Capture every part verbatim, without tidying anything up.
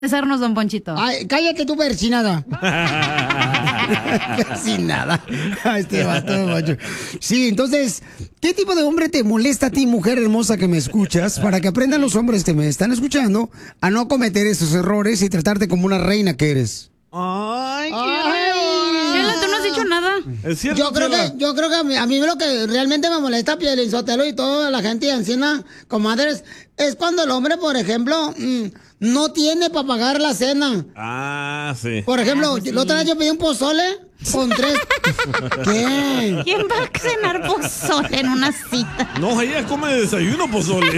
Besarnos, don Ponchito. Ay, cállate tú, persinada. Persinada. Este vato, macho. Sí, entonces, ¿qué tipo de hombre te molesta a ti, mujer hermosa que me escuchas, para que aprendan los hombres que me están escuchando a no cometer esos errores y tratarte como una reina que eres? Ay, qué Chela, tú no has dicho nada. Es cierto, Yo creo Chela. que, yo creo que a mí, a mí lo que realmente me molesta, Piolín Sotelo y toda la gente de Encina, comadres, es cuando el hombre, por ejemplo, mm, no tiene para pagar la cena. Ah, sí. Por ejemplo, Ah, sí. la otra vez yo pedí un pozole con tres... ¿Qué? ¿Quién va a cenar pozole en una cita? No, ella come desayuno pozole.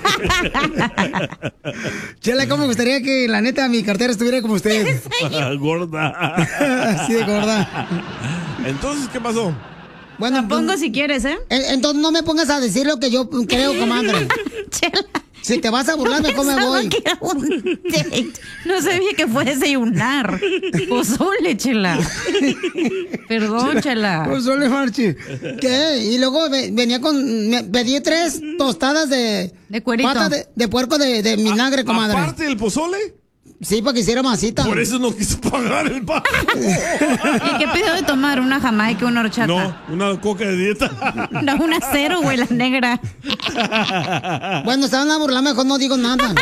Chela, ¿cómo me gustaría que la neta mi cartera estuviera como usted? Gorda. Así de gorda. Entonces, ¿qué pasó? Bueno, La pongo pues, si quieres, ¿eh? en- entonces no me pongas a decir lo que yo creo, comadre. Chela. Si te vas a burlar, mejor me Pensaba voy. que era un date. No sabía que fue desayunar. Pozole, Chela. Perdón, Chela. Pozole, Marchi. ¿Qué? Y luego ve- venía con... me pedí tres tostadas de... De cuerito. Patas de, de puerco de, de vinagre, comadre. Aparte del pozole, Sí, para que hiciera masita. por eso no quiso pagar el pago. ¿Y qué pidió de tomar? ¿Una jamaica, una horchata? No, una coca de dieta. No, una cero, güey, la negra. Bueno, se van a burlar, mejor no digo nada.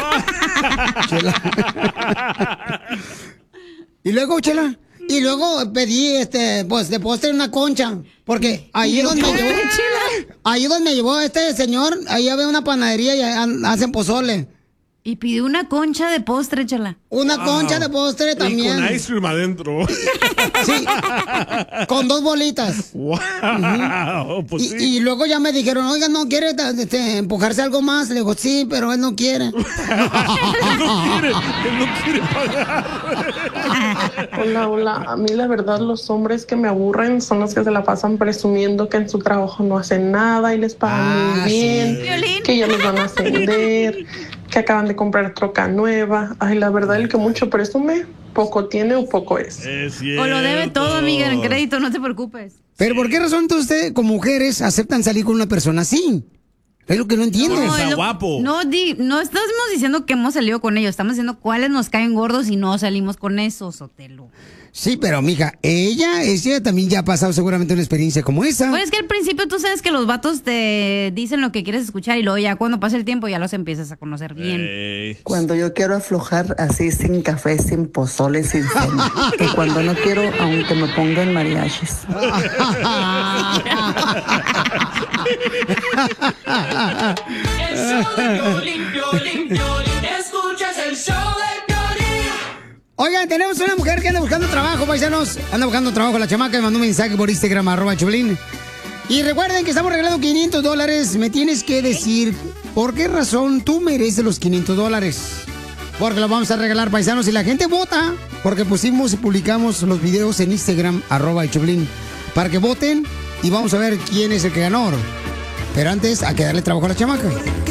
Chela. Y luego, Chela, y luego pedí, este, pues, de postre una concha. Porque ahí donde me llevó, ahí donde me llevó este señor, ahí había una panadería y han- hacen pozole. Y pidió una concha de postre, Chela. Una Wow. concha de postre Y también. con ice cream adentro. Sí, con dos bolitas. Wow, pues Y, sí. y luego ya me dijeron, oiga, ¿no quiere este, empujarse algo más? Le digo, sí, pero él no quiere. Él no quiere, él no quiere pagar. Hola, hola. A mí la verdad los hombres que me aburren son los que se la pasan presumiendo que en su trabajo no hacen nada y les pagan Ah, muy bien, Violín. que ya los van a ascender, que acaban de comprar troca nueva. Ay, la verdad el que mucho presume, poco tiene o poco es. Es cierto. O lo debe todo, amiga, en crédito, no te preocupes. Pero ¿por qué razón entonces ustedes, como mujeres, aceptan salir con una persona así? Es lo que no entiendo. No, está es lo- guapo. No, di- no estamos diciendo que hemos salido con ellos, estamos diciendo cuáles nos caen gordos y no salimos con esos, Sotelo. Sí, pero mija, ella, ella también ya ha pasado seguramente una experiencia como esa. Pues es que al principio tú sabes que los vatos te dicen lo que quieres escuchar y luego ya cuando pasa el tiempo ya los empiezas a conocer bien. Ey. Cuando yo quiero aflojar así sin café, sin pozole, sin cena. Y cuando no quiero, aunque me pongan mariachis. El show de Piolín, Piolín, Piolín. Escuchas el show de Piolín. Oigan, tenemos una mujer que anda buscando trabajo, paisanos. Anda buscando trabajo. La chamaca me mandó un mensaje por Instagram, arroba Choplin. Y recuerden que estamos regalando quinientos dólares. Me tienes que decir por qué razón tú mereces los quinientos dólares. Porque los vamos a regalar, paisanos. Y la gente vota. Porque pusimos y publicamos los videos en Instagram, arroba Choplin. Para que voten y vamos a ver quién es el que ganó. Pero antes, hay que darle trabajo a la chamaca.